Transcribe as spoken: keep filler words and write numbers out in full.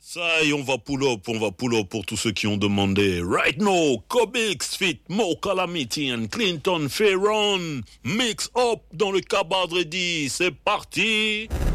Ça y est, on va pull up, on va pull up pour tous ceux qui ont demandé. Right now, Cobix fit Mo Calamity and Clinton Ferron. Mix up dans le Cabadredi, c'est parti.